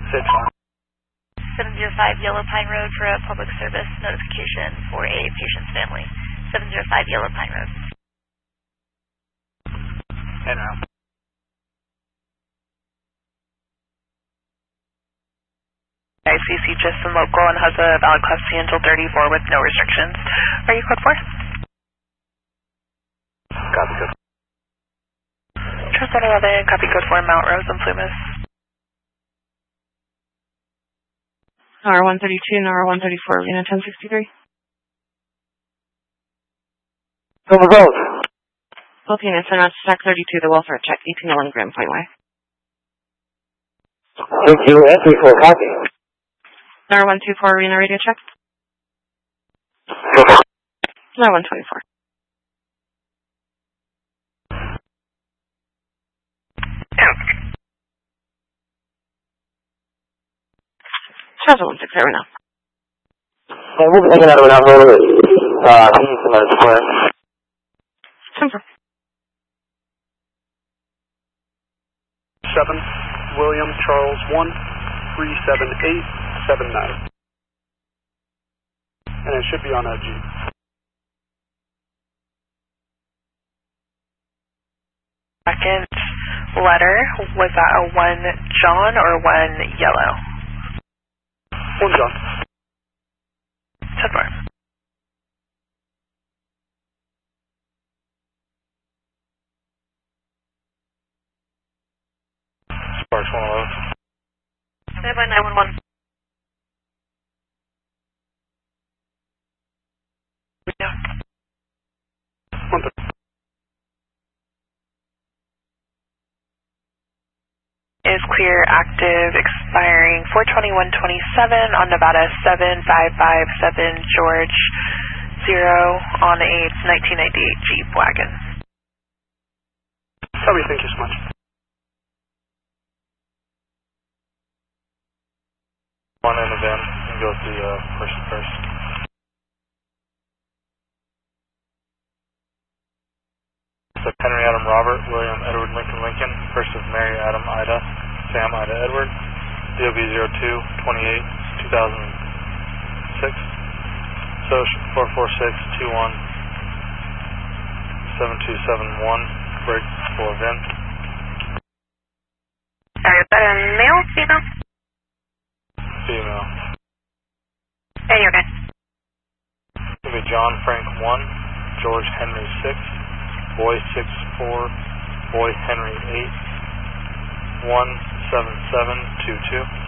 705 Yellow Pine Road for a public service notification for a patient's family. 705 Yellow Pine Road. And now. ICC just in local and has a valid Class C until 34 with no restrictions. Are you code 4? Copy code. Trust 11, copy code 4, Mount Rose and Plumas. NR132, NR134, Arena 1063. Over both. Both units are not stack 32, the welfare check, 1801 Grand Point Way. Thank you, entry for copy. NR124, Arena radio check. NR124. Charles 160 right now. We'll be taking out of an outhold of square. Simple. 7, William Charles 1, 37879. And it should be on a Jeep. Second letter, was that a 1 John or 1 yellow? 1 John. 10-4. Sparks 111. Stand by 911. Yeah. 1 Is clear, active, expiring 4/21/27 on Nevada 7557 George 0 on a 1998 Jeep wagon. Copy, thank you so much. One in the van and go to the person first. So Henry Adam Robert, William Edward Lincoln Lincoln, first of Mary Adam Ida, Sam Ida Edward, DOB 02/28/2006, Social 446217271, break for VIN. Is that a male, female? Female. Hey, you're good. It'll be John Frank 1, George Henry 6, Boy 6-4, Boy Henry 8, 17722.